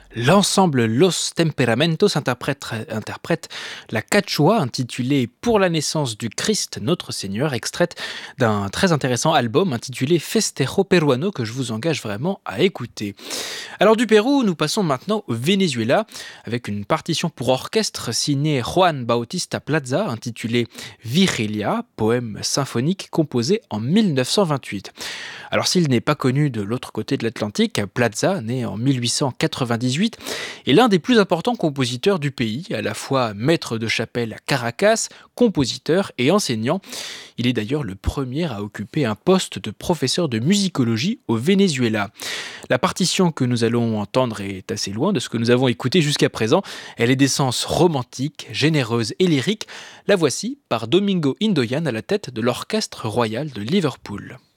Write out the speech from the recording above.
L'ensemble Los Temperamentos interprète la quechua intitulée Pour la naissance du Christ notre Seigneur, extraite d'un très intéressant album intitulé Festejo Peruano que je vous engage vraiment à écouter. Alors du Pérou, nous passons maintenant au Venezuela avec une partition pour orchestre signée Juan Bautista Plaza intitulée Vigilia, poème symphonique composé en 1928. Alors s'il n'est pas connu de l'autre côté de l'Atlantique, Plaza, né en 1898, est l'un des plus importants compositeurs du pays, à la fois maître de chapelle à Caracas, compositeur et enseignant. Il est d'ailleurs le premier à occuper un poste de professeur de musicologie au Venezuela. La partition que nous allons entendre est assez loin de ce que nous avons écouté jusqu'à présent. Elle est d'essence romantique, généreuse et lyrique. La voici par Domingo Indoyan à la tête de l'Orchestre royal de Liverpool.